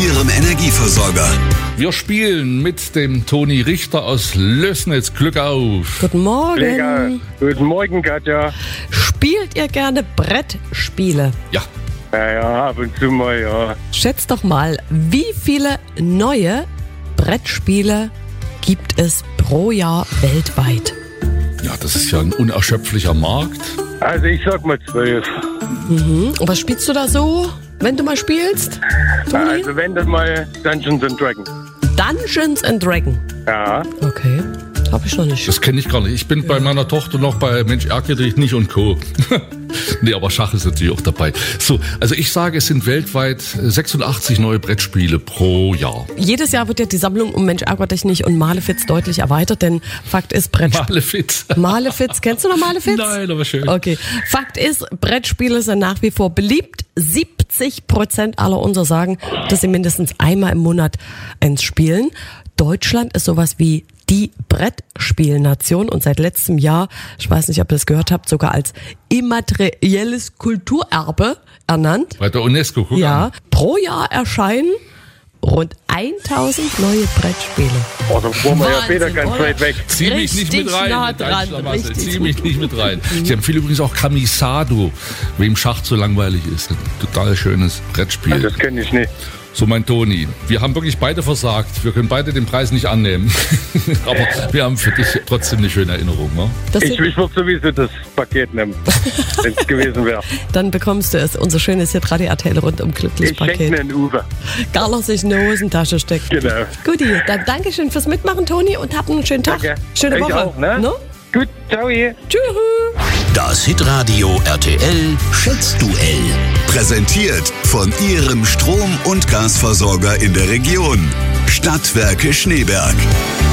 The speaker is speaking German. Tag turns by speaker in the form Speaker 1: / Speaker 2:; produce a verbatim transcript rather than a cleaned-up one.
Speaker 1: Ihrem Energieversorger.
Speaker 2: Wir spielen mit dem Toni Richter aus Lößnitz. Glück auf.
Speaker 3: Guten Morgen.
Speaker 4: Lecker. Guten Morgen, Katja.
Speaker 3: Spielt ihr gerne Brettspiele?
Speaker 2: Ja.
Speaker 4: Ja, ja, ab und zu mal, ja.
Speaker 3: Schätzt doch mal, wie viele neue Brettspiele gibt es pro Jahr weltweit?
Speaker 2: Ja, das ist ja ein unerschöpflicher Markt.
Speaker 4: Also ich sag mal zwölf.
Speaker 3: Mhm. Und was spielst du da so, wenn du mal spielst? Toni?
Speaker 4: Also wenn dann mal Dungeons and Dragons.
Speaker 3: Dungeons and Dragons.
Speaker 4: Ja.
Speaker 3: Okay, hab ich noch nicht.
Speaker 2: Das kenne ich gar nicht. Ich bin bei meiner Tochter noch bei Mensch ärgere dich nicht und Co. Nee, aber Schach ist natürlich auch dabei. So, also ich sage, es sind weltweit sechsundachtzig neue Brettspiele pro Jahr.
Speaker 3: Jedes Jahr wird ja die Sammlung um Mensch ärgere dich nicht und Malefiz deutlich erweitert, denn Fakt ist Brettspiele.
Speaker 2: Malefiz.
Speaker 3: Malefiz, kennst du noch Malefiz?
Speaker 2: Nein, aber schön.
Speaker 3: Okay, Fakt ist, Brettspiele sind nach wie vor beliebt. siebzig Prozent aller unserer sagen, dass sie mindestens einmal im Monat eins spielen. Deutschland ist sowas wie die Brettspielnation und seit letztem Jahr, ich weiß nicht, ob ihr das gehört habt, sogar als immaterielles Kulturerbe ernannt.
Speaker 2: Bei der UNESCO, guck
Speaker 3: Ja,
Speaker 2: an.
Speaker 3: pro Jahr erscheinen rund tausend neue Brettspiele.
Speaker 4: Oh, da fuhren wir ja
Speaker 3: Wahnsinn,
Speaker 4: später ganz
Speaker 3: oder?
Speaker 4: weit weg.
Speaker 2: Zieh mich nicht
Speaker 3: Richtig
Speaker 2: mit rein.
Speaker 3: nah
Speaker 2: mit deinem
Speaker 3: dran,
Speaker 2: Schlamassel.
Speaker 3: richtig
Speaker 2: Zieh mich nicht mit rein. Ich empfehle übrigens auch Kamisado, wem Schach zu langweilig ist. Ein total schönes Brettspiel.
Speaker 4: Das kenne ich nicht.
Speaker 2: So, mein Toni, wir haben wirklich beide versagt. Wir können beide den Preis nicht annehmen. Aber wir haben für dich trotzdem eine schöne Erinnerung. Ne?
Speaker 3: Das
Speaker 4: Ich,
Speaker 3: sind,
Speaker 4: ich würde sowieso das Paket nehmen, wenn es gewesen wäre.
Speaker 3: dann bekommst du es. Unser schönes Hitradio R T L rundum glücklich
Speaker 4: Ich schenke
Speaker 3: Paket.
Speaker 4: einen Uwe.
Speaker 3: Garler sich in die Hosentasche steckt.
Speaker 4: Genau.
Speaker 3: Guti, dann Dankeschön fürs Mitmachen, Toni, und habt einen schönen Tag.
Speaker 4: Danke.
Speaker 3: Schöne
Speaker 4: Ich
Speaker 3: Woche.
Speaker 4: auch, ne?
Speaker 3: No?
Speaker 4: Gut, ciao.
Speaker 3: Tschüss.
Speaker 1: Das Hitradio R T L Schätzduell. Präsentiert von Ihrem Strom- und Gasversorger in der Region. Stadtwerke Schneeberg.